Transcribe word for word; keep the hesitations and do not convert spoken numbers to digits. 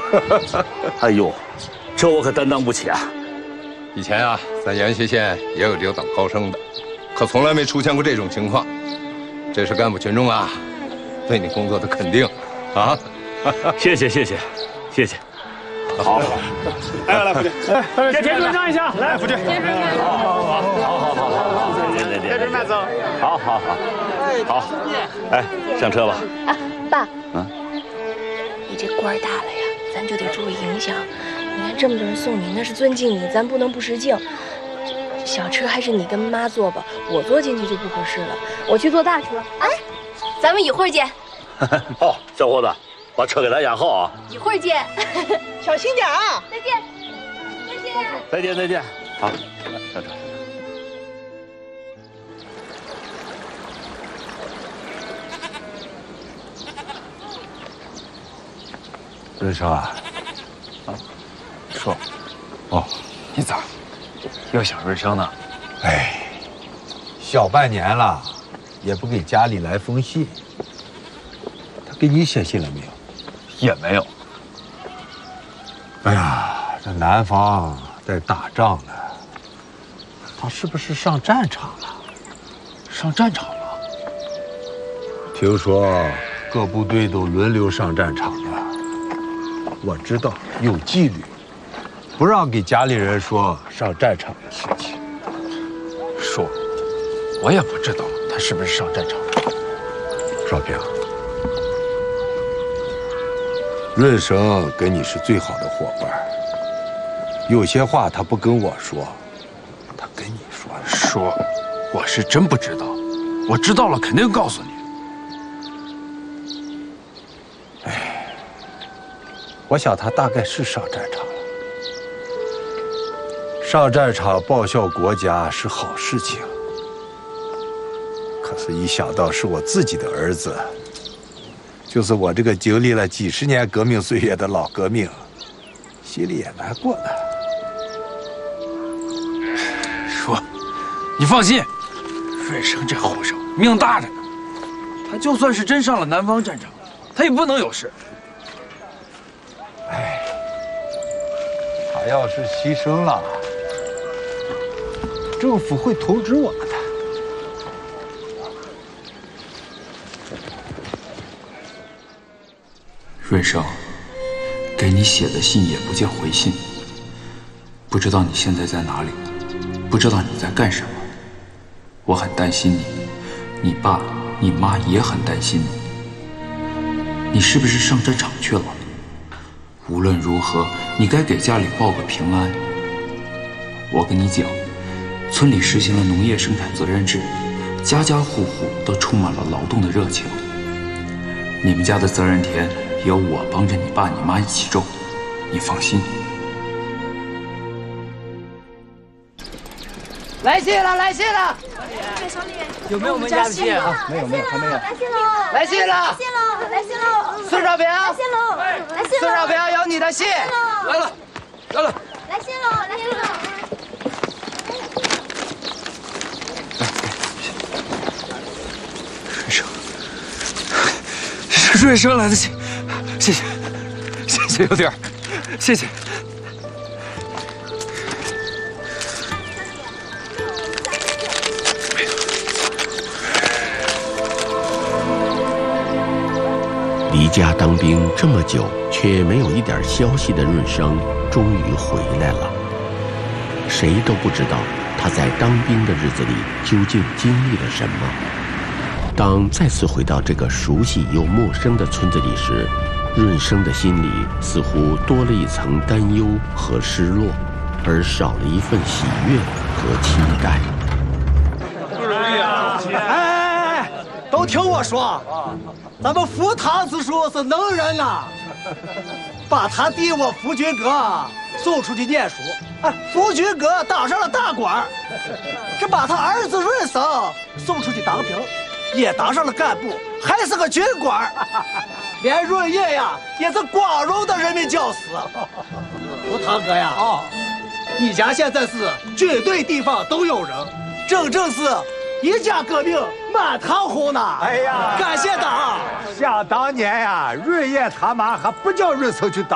哎呦，这我可担当不起啊！ 以前啊，咱延禧县也有领导高升的，可从来没出现过这种情况。这是干部群众啊，对你工作的肯定啊！ 谢谢谢谢谢谢。好， 来来，夫君，来，给田主任让一下，来，夫君， 好，好，好，好，好，好，别别别， 田主任慢走。 好好好，好，哎，上车吧。 啊，爸， 嗯， 你这官儿大了呀，咱就得注意影响。你看这么多人送你，那是尊敬你，咱不能不识敬。小车还是你跟妈坐吧，我坐进去就不合适了。我去坐大车。哎，咱们一会儿见。 好，小伙子，把车给咱压好啊。 一会儿见。 小心点啊！ 再见，再见， 再见，再见。好，上车。 润生啊，啊，说，哦， 你咋又想润生呢？ 哎，小半年了，也不给家里来封信。他给你写信了没有？ 也没有。 哎呀，这南方在打仗呢，他是不是上战场了？ 上战场了？ 听说各部队都轮流上战场了。我知道有纪律，不让给家里人说上战场的事情。 说，我也不知道他是不是上战场了。 少平，润生跟你是最好的伙伴，有些话他不跟我说，他跟你说了。 说，我是真不知道，我知道了肯定告诉你。 哎，我想他大概是上战场了。上战场报效国家是好事情，可是，一想到是我自己的儿子，就是我这个经历了几十年革命岁月的老革命，心里也难过呢。 说，你放心，润生这后生命大着呢，他就算是真上了南方战场，他也不能有事。 哎，他要是牺牲了，政府会通知我的。 润生，给你写的信也不见回信，不知道你现在在哪里，不知道你在干什么，我很担心你，你爸、你妈也很担心你。你是不是上战场去了？无论如何，你该给家里报个平安。我跟你讲，村里实行了农业生产责任制，家家户户都充满了劳动的热情。你们家的责任田有我帮着你爸你妈一起种，你放心。 来信了，来信了！ 小李， 有没有我们家的信啊？ 没有，没有，还没有。来信喽！ 来信了！ 来信喽！来信喽！ 孙少平， 来信喽！来信喽！ 孙少平有你的信， 来了，来了。 来信喽！来信喽！ 润生，是润生来的信，谢谢，谢谢有点，谢谢。 离家当兵这么久，却没有一点消息的润生，终于回来了。谁都不知道他在当兵的日子里究竟经历了什么。当再次回到这个熟悉又陌生的村子里时，润生的心里似乎多了一层担忧和失落，而少了一份喜悦和期待。 不容易啊！ 哎哎哎，都听我说，咱们福堂子叔是能人呐，把他弟我福军哥送出去念书，哎，福军哥当上了大官，这把他儿子润生送出去当兵，也当上了干部，还是个军官，连润叶呀也是光荣的人民教师。福堂哥呀，啊，你家现在是军队地方都有人，整正是一家革命满堂红呢。哎呀，感谢党！ 想当年呀，润叶他妈还不叫润生去当。